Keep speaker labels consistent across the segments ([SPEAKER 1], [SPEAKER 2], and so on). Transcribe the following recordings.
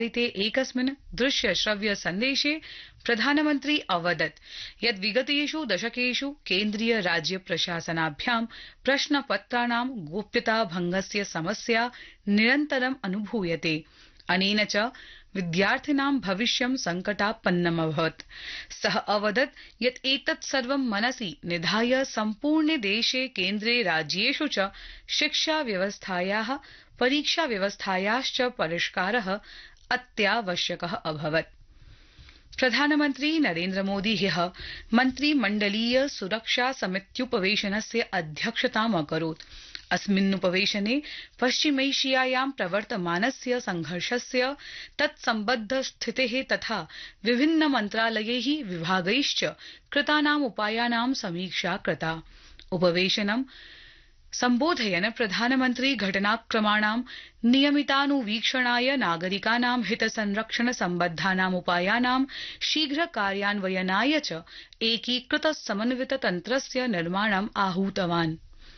[SPEAKER 1] एकस्मिन् दृश्य श्रव्य सन्देशे प्रधानमन्त्री अवदत् यत् विगतेषु दशकेषु केन्द्रीय राज्य प्रशासनाभ्यां प्रश्नपत्राणां गोप्यता भंगस्य समस्या निरन्तरम् अनुभूयते। अनेन च विद्यार्थिनां भविष्यं संकटापन्नमभवत्। सः अवदत् यत् एतत् सर्वं मनसि निधाय सम्पूर्णे देशे केन्द्रे राज्येषु च शिक्षा व्यवस्थायाः परीक्षा व्यवस्थायाश्च परिष्कारः अत्यावश्यकः अभवत्। प्रधानमन्त्री नरेन्द्र मोदी ह्यः मन्त्रिमण्डलीय सुरक्षा समित्युपवेशनस्य अध्यक्षताम् अकरोत्। अस्मिन्नुपवेशने पश्चिमैशियायां प्रवर्तमानस्य संघर्षस्य तत्सम्बद्ध स्थितेः तथा विभिन्न मन्त्रालयैः विभागैश्च कृतानाम् उपायानां समीक्षा कृता। उपवेशनं सम्बोधयन् प्रधानमन्त्री घटनाक्रमाणां नियमितानुवीक्षणाय नागरिकानां हितसंरक्षण सम्बद्धानाम् उपायानां शीघ्र कार्यान्वयनाय च एकीकृत समन्वित तन्त्रस्य निर्माणम् आहूतवान्।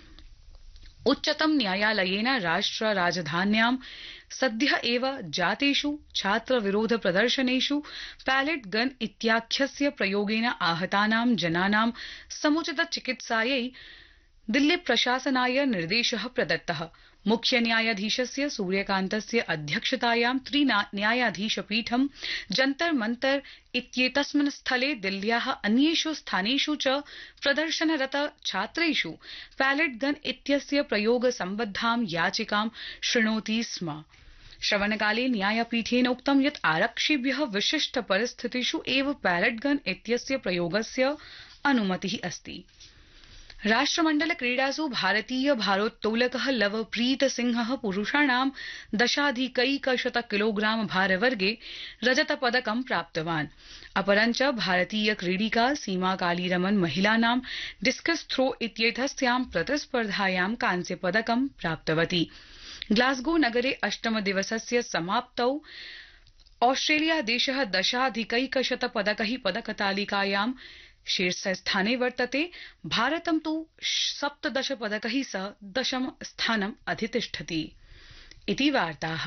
[SPEAKER 1] उच्चतम न्यायालयेन राष्ट्र राजधान्यां सद्य एव जातेषु छात्रविरोध प्रदर्शनेषु पैलेट गन इत्याख्यस्य प्रयोगेन आहतानां जनानां समुचित चिकित्सायै दिल्ली प्रशासनाय निर्देशः प्रदत्तः। मुख्य न्यायाधीशस्य सूर्यकान्तस्य अध्यक्षतायां त्रिन्यायाधीशपीठं जन्तर मंतर इत्येतस्मिन् स्थले दिल्ल्याः अन्येषु स्थानेषु च प्रदर्शनरत छात्रेषु पैलेट गन इत्यस्य प्रयोग सम्बद्धां याचिकां शृणोति स्म। श्रवणकाले न्यायपीठेनोक्तं यत् आरक्षिभ्यः विशिष्ट परिस्थितिषु एव पैलेट गन इत्यस्य प्रयोगस्य अनुमतिः अस्ति। राष्ट्रमण्डल क्रीडासु भारतीय भारोत्तोलकः लवप्रीत सिंहः पुरुषाणां 10,100 किलोग्राम भारवर्गे रजतपदकं प्राप्तवान्। अपरञ्च भारतीय क्रीडिका सीमा कालीरमण महिलानां डिस्कस थ्रो इत्येतस्यां प्रतिस्पर्धायां कांस्यपदकं प्राप्तवती। ग्लासगो नगरे अष्टमदिवसस्य समाप्तौ ऑस्ट्रेलिया देशः 10,100 पदकैः पदकतालिकायां शीर्षस्थाने वर्तते। भारतं तु 17 पदकैः सह दशम स्थानम् अधितिष्ठति। इति वार्ताः।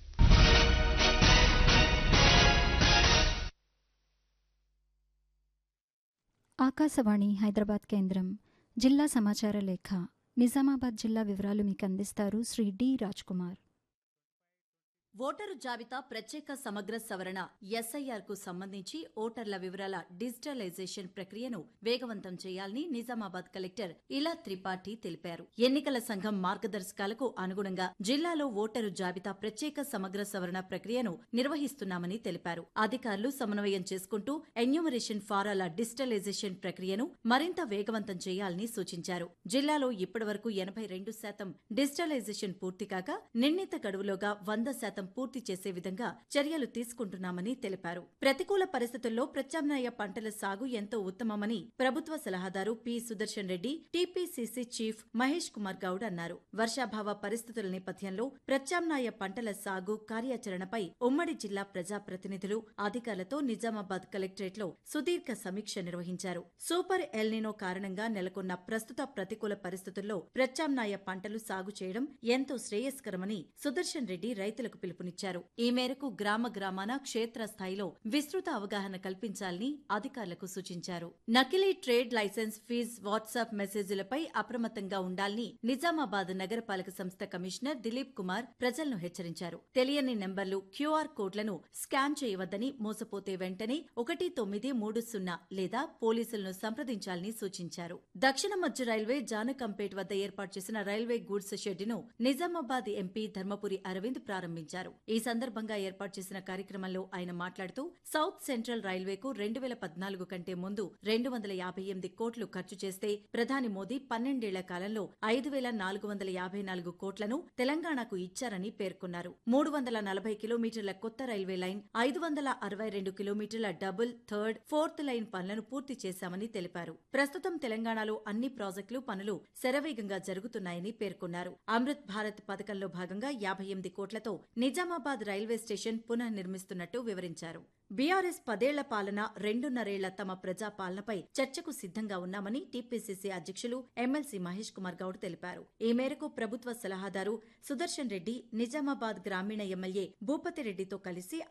[SPEAKER 2] ఆకాశవాణి హైదరాబాద్ కేంద్రం జిల్లా సమాచార లేఖ నిజామాబాద్ జిల్లా వివరాలు మీకు అందిస్తారు శ్రీ డి రాజ్ కుమార్.
[SPEAKER 3] ఓటరు జాబితా ప్రత్యేక సమగ్ర సవరణ ఎస్ఐఆర్ కు సంబంధించి ఓటర్ల వివరాల డిజిటలైజేషన్ ప్రక్రియను వేగవంతం చేయాలని నిజామాబాద్ కలెక్టర్ ఇలా త్రిపాఠి తెలిపారు. ఎన్నికల సంఘం మార్గదర్శకాలకు అనుగుణంగా జిల్లాలో ఓటరు జాబితా ప్రత్యేక సమగ్ర సవరణ ప్రక్రియను నిర్వహిస్తున్నామని తెలిపారు. అధికారులు సమన్వయం చేసుకుంటూ ఎన్యూమరేషన్ ఫారాల డిజిటలైజేషన్ ప్రక్రియను మరింత వేగవంతం చేయాలని సూచించారు. జిల్లాలో ఇప్పటివరకు 82% డిజిటలైజేషన్ పూర్తి కాగా నిర్ణీత గడువులోగా 100% పూర్తి చేసే విధంగా చర్యలు తీసుకుంటున్నామని తెలిపారు. ప్రతికూల పరిస్థితుల్లో ప్రత్యామ్నాయ పంటల సాగు ఎంతో ఉత్తమమని ప్రభుత్వ సలహాదారు P Sudarshan Reddy, TPCC chief Mahesh Kumar Goud అన్నారు. వర్షాభావ పరిస్థితుల నేపథ్యంలో ప్రత్యామ్నాయ పంటల సాగు కార్యాచరణపై ఉమ్మడి జిల్లా ప్రజాప్రతినిధులు అధికారులతో నిజామాబాద్ కలెక్టరేట్లో సుదీర్ఘ సమీక్ష నిర్వహించారు. సూపర్ ఎల్నినో కారణంగా నెలకొన్న ప్రస్తుత ప్రతికూల పరిస్థితుల్లో ప్రత్యామ్నాయ పంటలు సాగు చేయడం ఎంతో శ్రేయస్కరమని సుదర్శన్ రెడ్డి రైతులకు పిలుపునిచ్చారు. ఈ మేరకు గ్రామాన క్షేత్రస్థాయిలో విస్తృత అవగాహన కల్పించాలని అధికారులకు సూచించారు. నకిలీ ట్రేడ్ లైసెన్స్ ఫీజ్ వాట్సాప్ మెసేజీలపై అప్రమత్తంగా ఉండాలని నిజామాబాద్ నగరపాలక సంస్థ కమిషనర్ దిలీప్ కుమార్ ప్రజలను హెచ్చరించారు. తెలియని నెంబర్లు, క్యూఆర్ కోడ్లను స్కాన్ చేయవద్దని, మోసపోతే వెంటనే 1930 లేదా పోలీసులను సంప్రదించాలని సూచించారు. దక్షిణ మధ్య రైల్వే జానకంపేట్ వద్ద ఏర్పాటు చేసిన railway goods షెడ్డును Nizamabad MP Dharmapuri Arvind ప్రారంభించారు. ఈ సందర్భంగా ఏర్పాటు చేసిన కార్యక్రమంలో ఆయన మాట్లాడుతూ సౌత్ సెంట్రల్ రైల్వేకు 2014 కంటే ముందు 258 కోట్లు ఖర్చు చేస్తే ప్రధాని మోదీ 12 ఏళ్ల కాలంలో 5,454 కోట్లను తెలంగాణకు ఇచ్చారని పేర్కొన్నారు. 340 కిలోమీటర్ల కొత్త రైల్వే లైన్, 562 కిలోమీటర్ల డబుల్, థర్డ్, ఫోర్త్ లైన్ పనులను పూర్తి చేశామని తెలిపారు. ప్రస్తుతం తెలంగాణలో అన్ని ప్రాజెక్టులు పనులు శరవేగంగా జరుగుతున్నాయని పేర్కొన్నారు. అమృత్ భారత్ పథకంలో భాగంగా 58 కోట్లతో నిజామాబాద్ రైల్వే స్టేషన్ పునర్నిర్మిస్తున్నట్టు వివరించారు. బీఆర్ఎస్ 10 ఏళ్ల పాలన 2.5 తమ ప్రజాపాలనపై చర్చకు సిద్ధంగా ఉన్నామని టీపీసీసీ అధ్యక్షులు ఎమ్మెల్సీ మహేష్ కుమార్ గౌడ్ తెలిపారు. ఈ మేరకు ప్రభుత్వ సలహాదారు సుదర్శన్ రెడ్డి నిజామాబాద్ గ్రామీణ ఎమ్మెల్యే భూపతిరెడ్డితో కలిసి